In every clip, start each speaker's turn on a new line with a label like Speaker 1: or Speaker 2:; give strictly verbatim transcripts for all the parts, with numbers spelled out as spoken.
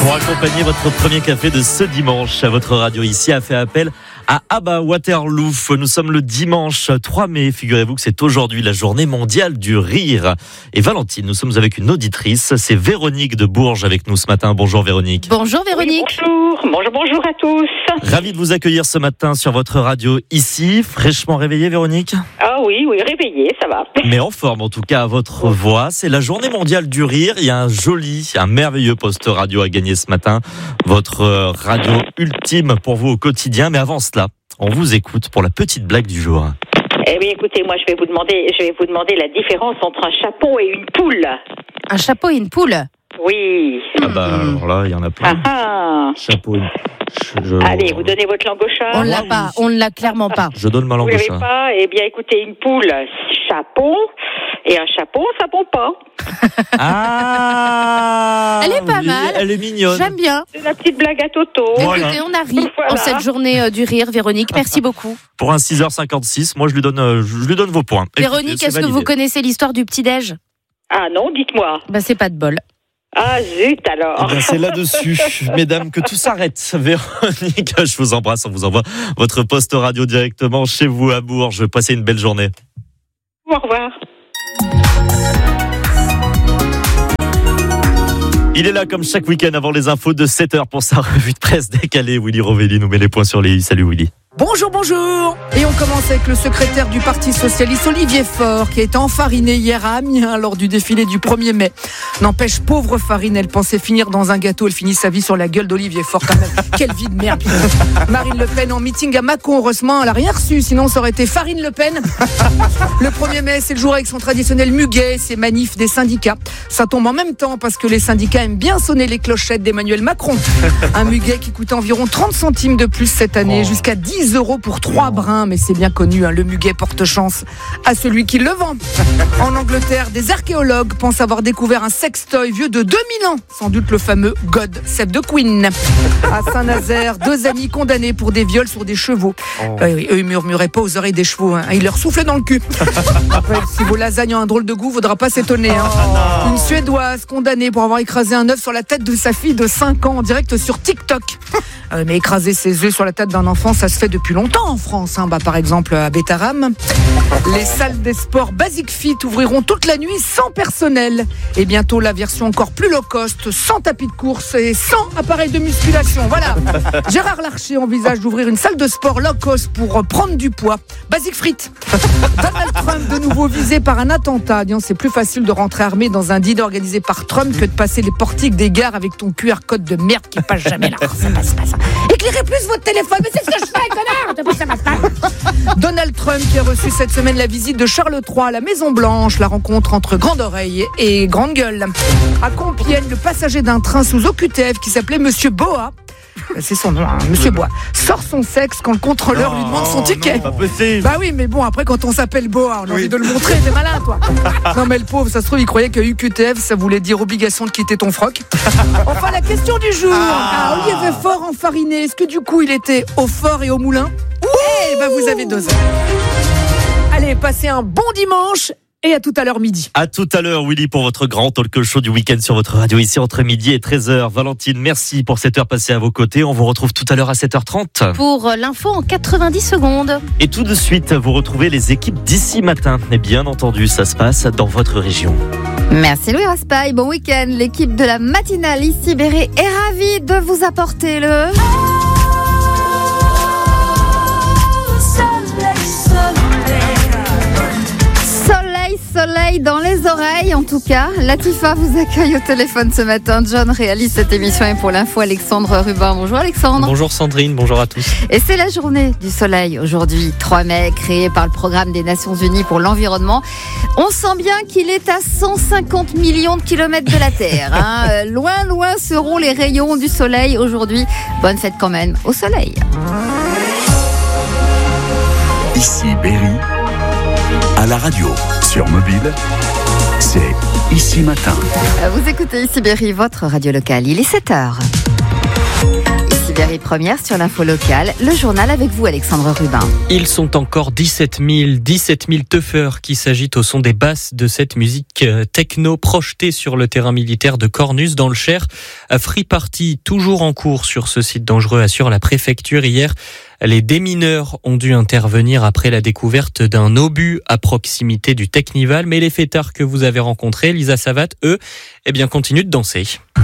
Speaker 1: Pour accompagner votre premier café de ce dimanche, votre radio ici a fait appel à Abba Waterloo. Nous sommes le dimanche trois mai. Figurez-vous que c'est aujourd'hui la journée mondiale du rire. Et Valentine, nous sommes avec une auditrice. C'est Véronique de Bourges avec nous ce matin. Bonjour Véronique.
Speaker 2: Bonjour Véronique.
Speaker 3: Oui, bonjour. bonjour, bonjour à tous.
Speaker 1: Ravi de vous accueillir ce matin sur votre radio ici. Fraîchement réveillée Véronique ?
Speaker 3: Ah oui, oui, réveillée, ça va.
Speaker 1: Mais en forme en tout cas à votre voix. C'est la journée mondiale du rire. Il y a un joli, un merveilleux poste radio à gagner ce matin. Votre radio ultime pour vous au quotidien. Mais avant cela, on vous écoute pour la petite blague du jour.
Speaker 3: Eh bien, écoutez, moi, je vais vous demander, je vais vous demander la différence entre un chapeau et une poule.
Speaker 2: Un chapeau et une poule ?
Speaker 3: Oui.
Speaker 1: Ah bah alors là, il y en a plein.
Speaker 3: Ah, ah.
Speaker 1: Chapeau. Je, je...
Speaker 3: Allez, vous donnez votre langue au chat.
Speaker 2: On l'a
Speaker 1: oui.
Speaker 2: pas, on ne l'a clairement pas.
Speaker 1: Je donne ma
Speaker 3: Vous
Speaker 1: langue au
Speaker 3: l'avez
Speaker 1: chat.
Speaker 3: pas. Eh bien, écoutez, une poule, chapeau, et un chapeau, ça pond pas.
Speaker 1: Ah,
Speaker 2: Elle est pas
Speaker 1: oui,
Speaker 2: mal.
Speaker 1: Elle est mignonne.
Speaker 2: J'aime bien.
Speaker 3: C'est la petite blague à Toto.
Speaker 1: Voilà.
Speaker 2: Écoutez, on a ri
Speaker 3: Voilà.
Speaker 2: en cette journée euh, du rire, Véronique. Merci beaucoup.
Speaker 1: Pour un six heures cinquante-six, moi je lui donne, euh, je lui donne vos points.
Speaker 2: Véronique,
Speaker 1: Écoutez, c'est
Speaker 2: est-ce que
Speaker 1: validé.
Speaker 2: vous connaissez l'histoire du petit-déj ?
Speaker 3: Ah non, dites-moi.
Speaker 2: Bah, c'est pas de bol.
Speaker 3: Ah zut alors.
Speaker 1: Eh bien, c'est là-dessus, mesdames, que tout s'arrête. Véronique, je vous embrasse. On vous envoie votre poste radio directement chez vous à Bourges. Passez une belle journée.
Speaker 3: Au revoir.
Speaker 1: Il est là comme chaque week-end avant les infos de sept heures pour sa revue de presse décalée. Willy Rovelli nous met les points sur les i. Salut Willy.
Speaker 4: Bonjour, bonjour. Et on commence avec le secrétaire du Parti Socialiste, Olivier Faure, qui a été enfariné hier à Amiens lors du défilé du premier mai. N'empêche, pauvre Farine, elle pensait finir dans un gâteau. Elle finit sa vie sur la gueule d'Olivier Faure quand même. Quelle vie de merde. Marine Le Pen en meeting à Mâcon, heureusement, elle n'a rien reçu. Sinon, ça aurait été Farine Le Pen. Le premier mai, c'est le jour avec son traditionnel muguet, ses manifs des syndicats. Ça tombe en même temps parce que les syndicats aiment bien sonner les clochettes d'Emmanuel Macron. Un muguet qui coûte environ trente centimes de plus cette année,
Speaker 1: Oh.
Speaker 4: jusqu'à dix euros pour trois brins, mais c'est bien connu, hein, le muguet porte chance à celui qui le vend. En Angleterre, des archéologues pensent avoir découvert un sextoy vieux de deux mille ans, sans doute le fameux God Save the Queen. À Saint-Nazaire, deux amis condamnés pour des viols sur des chevaux.
Speaker 1: Oh.
Speaker 4: Euh, oui, eux, ils murmuraient pas aux oreilles des chevaux, hein. Ils leur soufflaient dans le cul. Après, si vos lasagnes ont un drôle de goût, faudra pas s'étonner. Hein. Une Suédoise condamnée pour avoir écrasé un œuf sur la tête de sa fille de cinq ans en direct sur TikTok. Euh, mais écraser ses œufs sur la tête d'un enfant, ça se fait depuis longtemps en France. Hein. Bah, par exemple, à Bétarame. Les salles des sports Basic Fit ouvriront toute la nuit sans personnel. Et bientôt, la version encore plus low cost, sans tapis de course et sans appareil de musculation. Voilà. Gérard Larcher envisage d'ouvrir une salle de sport low cost pour prendre du poids. Basic Frites. Donald Trump, de nouveau visé par un attentat. Disons, c'est plus facile de rentrer armé dans un dîner organisé par Trump que de passer les portiques des gares avec ton Q R code de merde qui passe jamais là. Ça passe pas ça. Éclairez plus votre téléphone, mais c'est ce que je fais, connard. Ça passe pas. Donald Trump qui a reçu cette semaine la visite de Charles trois à la Maison Blanche, la rencontre entre Grande Oreille et Grande Gueule. À Compiègne, le passager d'un train sous O Q T F qui s'appelait Monsieur Boa, c'est son nom, hein, Monsieur Bois, sort son sexe quand le contrôleur lui demande son ticket.
Speaker 1: Pas possible.
Speaker 4: Bah oui, mais bon, après quand on s'appelle Boa, on a
Speaker 1: Oui.
Speaker 4: envie de le montrer, t'es malin toi. Non mais le pauvre, ça se trouve, il croyait que U Q T F, ça voulait dire obligation de quitter ton froc. Enfin, la question du jour. Ah, Olivier Faure enfariné, est-ce que du coup il était au fort et au moulin ? Eh ben vous avez deux heures. Allez, passez un bon dimanche et à tout à l'heure midi.
Speaker 1: À tout à l'heure, Willy, pour votre grand talk show du week-end sur votre radio ici entre midi et treize heures. Valentine, merci pour cette heure passée à vos côtés. On vous retrouve tout à l'heure à sept heures trente.
Speaker 2: Pour l'info en quatre-vingt-dix secondes.
Speaker 1: Et tout de suite, vous retrouvez les équipes d'ici matin. Et bien entendu, ça se passe dans votre région.
Speaker 5: Merci Louis Raspail, bon week-end. L'équipe de la matinale ici Béré est ravie de vous apporter le... Soleil, soleil dans les oreilles en tout cas. Latifa vous accueille au téléphone ce matin. John réalise cette émission et pour l'info Alexandre Rubin. Bonjour Alexandre.
Speaker 6: Bonjour Sandrine, bonjour à tous.
Speaker 5: Et c'est la journée du soleil aujourd'hui, trois mai, créée par le programme des Nations Unies pour l'environnement. On sent bien qu'il est à cent cinquante millions de kilomètres de la Terre. Hein. Euh, loin, loin seront les rayons du soleil aujourd'hui. Bonne fête quand même au soleil.
Speaker 7: Ici Berry, à la radio, sur mobile, c'est Ici Matin.
Speaker 5: Vous écoutez Ici Berry, votre radio locale. Il est sept heures. Ici Berry Première sur l'info locale. Le journal avec vous, Alexandre Rubin.
Speaker 6: Ils sont encore dix-sept mille, dix-sept mille teufeurs qui s'agitent au son des basses de cette musique techno projetée sur le terrain militaire de Cornus dans le Cher. Free Party toujours en cours sur ce site dangereux, assure la préfecture. Hier, les démineurs ont dû intervenir après la découverte d'un obus à proximité du Technival. Mais les fêtards que vous avez rencontrés, Lisa Savat, eux, eh bien, continuent de danser.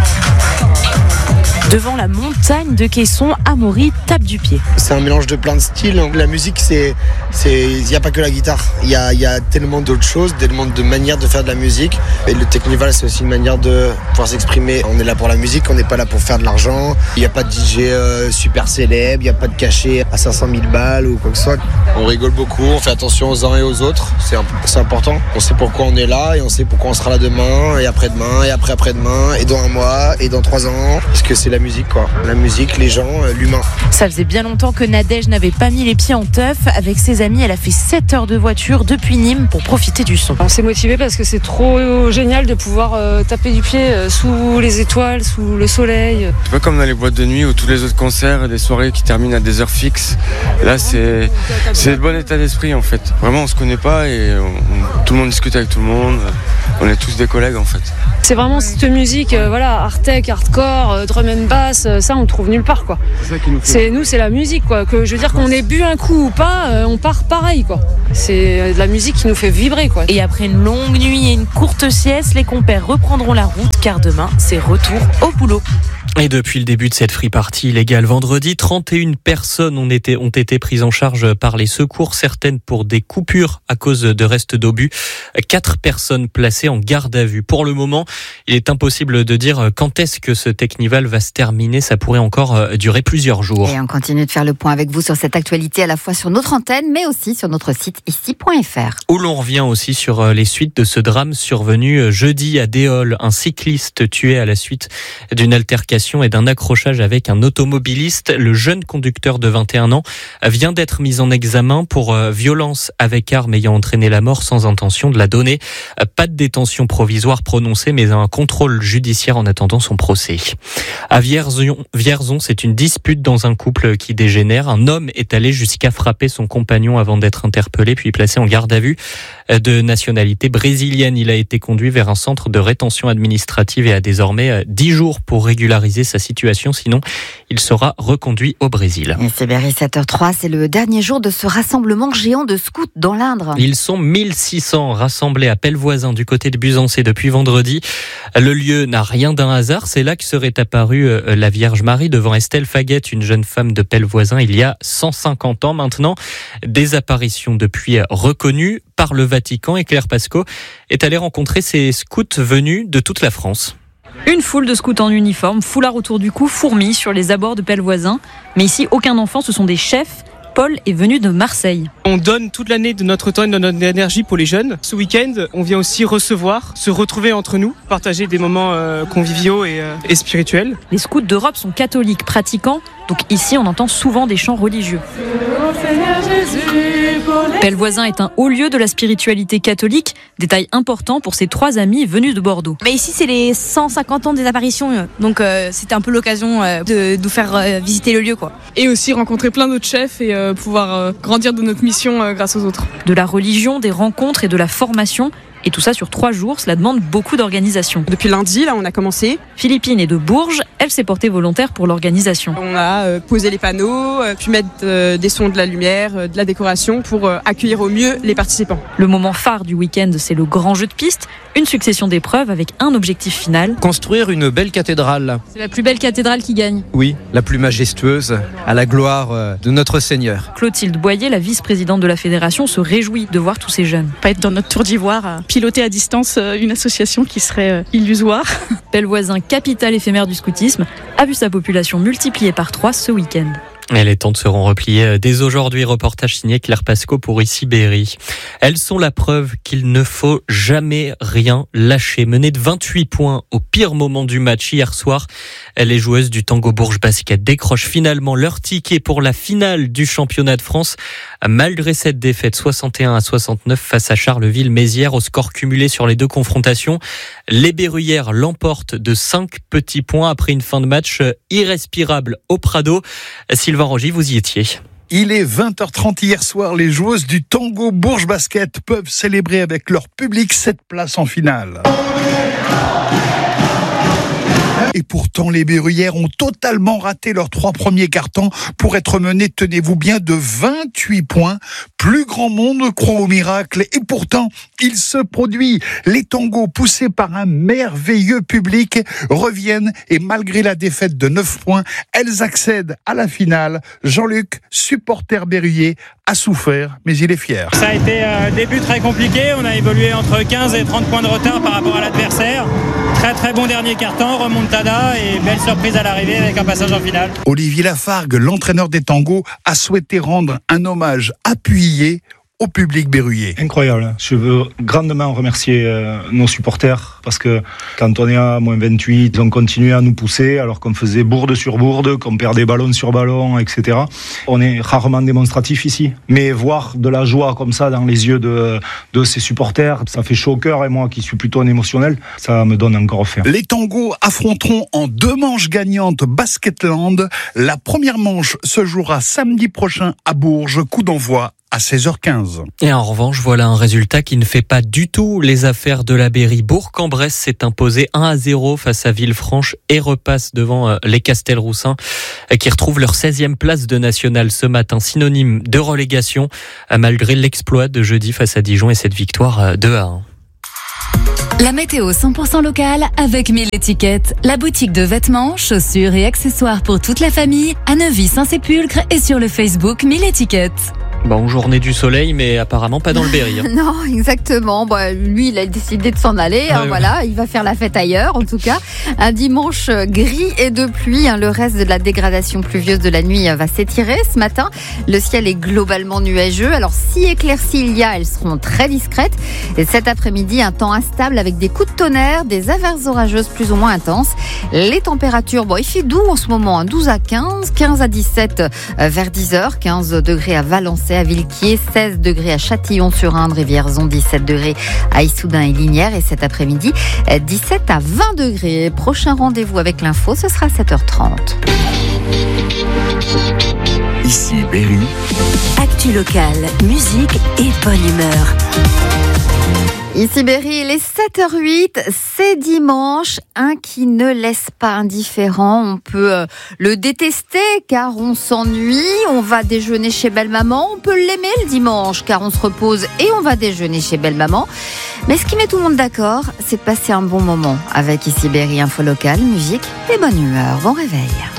Speaker 8: Devant la montagne de caissons, Amaury tape du pied.
Speaker 9: C'est un mélange de plein de styles. La musique, c'est, c'est, il n'y a pas que la guitare. Il y a, il y a tellement d'autres choses, tellement de manières de faire de la musique. Et le Technival, c'est aussi une manière de pouvoir s'exprimer. On est là pour la musique, on n'est pas là pour faire de l'argent. Il n'y a pas de D J euh, super célèbre, il n'y a pas de cachet à cinq cent mille balles ou quoi que ce soit. On rigole beaucoup, on fait attention aux uns et aux autres. C'est, c'est important. On sait pourquoi on est là et on sait pourquoi on sera là demain et après-demain et après-après-demain et dans un mois et dans trois ans. Parce que c'est la musique, quoi. La musique, les gens, l'humain.
Speaker 8: Ça faisait bien longtemps que Nadège n'avait pas mis les pieds en teuf. Avec ses amis, elle a fait sept heures de voiture depuis Nîmes pour profiter du son.
Speaker 10: On s'est motivé parce que c'est trop génial de pouvoir euh, taper du pied euh, sous les étoiles, sous le soleil.
Speaker 11: C'est pas comme dans les boîtes de nuit ou tous les autres concerts et des soirées qui terminent à des heures fixes. Là, c'est, c'est le bon état d'esprit, en fait. Vraiment, on se connaît pas et on, tout le monde discute avec tout le monde. On est tous des collègues, en fait.
Speaker 10: C'est vraiment cette musique, euh, voilà, hard-tech, hardcore, euh, drum and bass, euh, ça on trouve nulle part, quoi. C'est ça qui nous fait. C'est nous, c'est la musique, quoi. Que je veux dire qu'on ait bu un coup ou pas, euh, on part pareil, quoi. C'est de la musique qui nous fait vibrer, quoi.
Speaker 8: Et après une longue nuit et une courte sieste, les compères reprendront la route car demain c'est retour au boulot.
Speaker 6: Et depuis le début de cette free party illégale vendredi, trente et une personnes ont été, ont été prises en charge par les secours, certaines pour des coupures à cause de restes d'obus. Quatre personnes placées en garde à vue. Pour le moment, il est impossible de dire quand est-ce que ce Technival va se terminer. Ça pourrait encore durer plusieurs jours.
Speaker 5: Et on continue de faire le point avec vous sur cette actualité à la fois sur notre antenne, mais aussi sur notre site ici point f r.
Speaker 6: Où l'on revient aussi sur les suites de ce drame survenu jeudi à Déol. Un cycliste tué à la suite d'une altercation et d'un accrochage avec un automobiliste. Le jeune conducteur de vingt et un ans vient d'être mis en examen pour violence avec arme ayant entraîné la mort sans intention de la donner. Pas de détention provisoire prononcée, mais un contrôle judiciaire en attendant son procès. À Vierzon, Vierzon, c'est une dispute dans un couple qui dégénère. Un homme est allé jusqu'à frapper son compagnon avant d'être interpellé puis placé en garde à vue. De nationalité brésilienne, il a été conduit vers un centre de rétention administrative et a désormais dix jours pour régulariser sa situation, sinon il sera reconduit au Brésil.
Speaker 5: Et c'est Berry sept heures zéro trois, c'est le dernier jour de ce rassemblement géant de scouts dans l'Indre.
Speaker 6: Ils sont mille six cents rassemblés à Pellevoisin du côté de Buzancé depuis vendredi. Le lieu n'a rien d'un hasard, c'est là que serait apparue la Vierge Marie devant Estelle Faguette, une jeune femme de Pellevoisin, il y a cent cinquante ans maintenant. Des apparitions depuis reconnues par le Vatican, et Claire Pasco est allée rencontrer ces scouts venus de toute la France.
Speaker 12: Une foule de scouts en uniforme, foulard autour du cou, fourmille sur les abords de Pellevoisin. Mais ici, aucun enfant, ce sont des chefs. Paul est venu de Marseille.
Speaker 13: On donne toute l'année de notre temps et de notre énergie pour les jeunes. Ce week-end, on vient aussi recevoir, se retrouver entre nous, partager des moments euh, conviviaux et, euh, et spirituels.
Speaker 12: Les scouts d'Europe sont catholiques, pratiquants. Donc ici, on entend souvent des chants religieux. Pellevoisin est un haut lieu de la spiritualité catholique. Détail important pour ces trois amis venus de Bordeaux.
Speaker 14: Mais ici, c'est les cent cinquante ans des apparitions. Donc euh, c'était un peu l'occasion euh, de, de nous faire euh, visiter le lieu, quoi.
Speaker 15: Et aussi rencontrer plein d'autres chefs et euh, pouvoir euh, grandir de notre mission euh, grâce aux autres.
Speaker 12: De la religion, des rencontres et de la formation. Et tout ça sur trois jours, cela demande beaucoup d'organisation.
Speaker 16: Depuis lundi, là, on a commencé.
Speaker 12: Philippine est de Bourges, elle s'est portée volontaire pour l'organisation.
Speaker 16: On a euh, posé les panneaux, euh, puis mettre euh, des sons, de la lumière, euh, de la décoration pour euh, accueillir au mieux les participants.
Speaker 12: Le moment phare du week-end, c'est le grand jeu de piste, une succession d'épreuves avec un objectif final.
Speaker 17: Construire une belle cathédrale.
Speaker 12: C'est la plus belle cathédrale qui gagne.
Speaker 17: Oui, la plus majestueuse, à la gloire euh, de notre Seigneur.
Speaker 12: Clotilde Boyer, la vice-présidente de la fédération, se réjouit de voir tous ces jeunes.
Speaker 18: Pas être dans notre tour d'ivoire, à piloter à distance une association qui serait illusoire.
Speaker 12: Pellevoisin, capitale éphémère du scoutisme, a vu sa population multipliée par trois ce week-end.
Speaker 6: Et les tentes seront repliées dès aujourd'hui. Reportage signé Claire Pasco pour Ici Berry. Elles sont la preuve qu'il ne faut jamais rien lâcher. Menées de vingt-huit points au pire moment du match hier soir, les joueuses du Tango Bourges Basket décrochent finalement leur ticket pour la finale du championnat de France. Malgré cette défaite soixante et un à soixante-neuf face à Charleville-Mézières au score cumulé sur les deux confrontations, les Berruyères l'emportent de cinq petits points après une fin de match irrespirable au Prado. Sylvain Rogy, vous y étiez.
Speaker 19: Il est vingt heures trente hier soir. Les joueuses du Tango Bourges Basket peuvent célébrer avec leur public cette place en finale. Et pourtant, les Berruyères ont totalement raté leurs trois premiers cartons pour être menés, tenez-vous bien, de vingt-huit points. Plus grand monde croit au miracle et pourtant, il se produit. Les tangos, poussés par un merveilleux public, reviennent et malgré la défaite de neuf points, elles accèdent à la finale. Jean-Luc, supporter berruyer, a souffert, mais il est fier.
Speaker 20: Ça a été un début très compliqué. On a évolué entre quinze et trente points de retard par rapport à l'adversaire. Très très bon dernier carton, remontada et belle surprise à l'arrivée avec un passage en finale.
Speaker 19: Olivier Lafargue, l'entraîneur des tangos, a souhaité rendre un hommage appuyé au public berruyer.
Speaker 21: Incroyable. Je veux grandement remercier euh, nos supporters parce que quand on est à moins vingt-huit, ils ont continué à nous pousser alors qu'on faisait bourde sur bourde, qu'on perdait ballon sur ballon, et cetera. On est rarement démonstratif ici. Mais voir de la joie comme ça dans les yeux de, de ces supporters, ça fait chaud au cœur et moi qui suis plutôt un émotionnel, ça me donne encore faim.
Speaker 19: Les tangos affronteront en deux manches gagnantes Basketland. La première manche se jouera samedi prochain à Bourges, coup d'envoi à seize heures quinze.
Speaker 6: Et en revanche, voilà un résultat qui ne fait pas du tout les affaires de la Berry. Bourg-en-Bresse s'est imposé un à zéro face à Villefranche et repasse devant les Castelroussins qui retrouvent leur seizième place de nationale ce matin, synonyme de relégation malgré l'exploit de jeudi face à Dijon et cette victoire deux à un.
Speaker 22: La météo cent pour cent locale avec mille étiquettes. La boutique de vêtements, chaussures et accessoires pour toute la famille à Neuvy-Saint-Sépulcre et sur le Facebook mille étiquettes.
Speaker 6: Bon, journée du soleil, mais apparemment pas dans le Berry. Hein.
Speaker 5: Non, exactement. Bon, lui, il a décidé de s'en aller. Hein, ouais, voilà, ouais. Il va faire la fête ailleurs, en tout cas. Un dimanche gris et de pluie. Hein, le reste de la dégradation pluvieuse de la nuit va s'étirer ce matin. Le ciel est globalement nuageux. Alors, si éclaircies il y a, elles seront très discrètes. Et cet après-midi, un temps instable avec des coups de tonnerre, des averses orageuses plus ou moins intenses. Les températures, bon, il fait doux en ce moment, hein, douze à quinze, quinze à dix-sept vers dix heures, quinze degrés à Valençay, à Villequier, seize degrés à Châtillon-sur-Indre et Vierzon, dix-sept degrés à Issoudun et Lignières et cet après-midi, dix-sept à vingt degrés. Prochain rendez-vous avec l'info, ce sera sept heures trente.
Speaker 7: Ici Berry.
Speaker 22: Actu locale, musique et bonne humeur.
Speaker 5: Ici Berry, il est sept heures huit, c'est dimanche, un qui ne laisse pas indifférent. On peut euh, le détester car on s'ennuie, on va déjeuner chez Belle-Maman, on peut l'aimer le dimanche car on se repose et on va déjeuner chez Belle-Maman. Mais ce qui met tout le monde d'accord, c'est de passer un bon moment avec Ici Berry, info locale, musique et bonne humeur. Bon réveil.